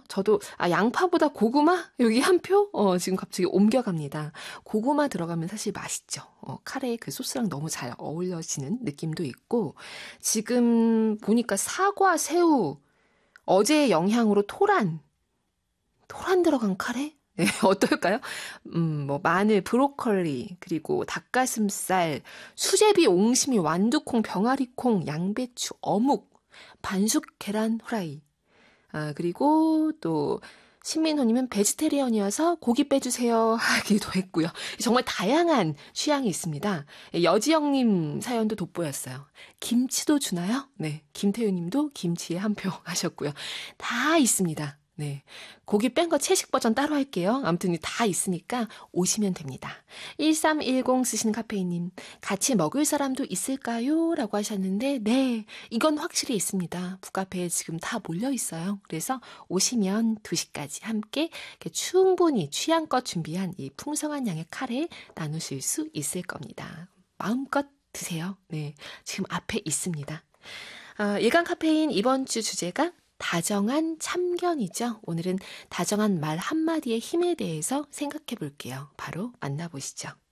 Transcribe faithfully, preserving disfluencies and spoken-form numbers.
저도 아 양파보다 고구마? 여기 한 표? 어, 지금 갑자기 옮겨갑니다. 고구마 들어가면 사실 맛있죠. 어, 카레에 그 소스랑 너무 잘 어울려지는 느낌도 있고 지금 보니까 사과, 새우, 어제의 영향으로 토란, 토란 들어간 카레? 네, 어떨까요? 음, 뭐, 마늘, 브로콜리, 그리고 닭가슴살, 수제비, 옹심이, 완두콩, 병아리콩, 양배추, 어묵, 반숙 계란 후라이. 아, 그리고 또, 신민호님은 베지테리언이어서 고기 빼주세요 하기도 했고요. 정말 다양한 취향이 있습니다. 여지영님 사연도 돋보였어요. 김치도 주나요? 네. 김태우님도 김치에 한 표 하셨고요. 다 있습니다. 네. 고기 뺀 거 채식 버전 따로 할게요. 아무튼 다 있으니까 오시면 됩니다. 일삼일공 쓰시는 카페인님, 같이 먹을 사람도 있을까요? 라고 하셨는데, 네. 이건 확실히 있습니다. 북카페에 지금 다 몰려 있어요. 그래서 오시면 두 시까지 함께 충분히 취향껏 준비한 이 풍성한 양의 카레 나누실 수 있을 겁니다. 마음껏 드세요. 네. 지금 앞에 있습니다. 아, 일간 카페인 이번 주 주제가 다정한 참견이죠. 오늘은 다정한 말 한마디의 힘에 대해서 생각해 볼게요. 바로 만나보시죠.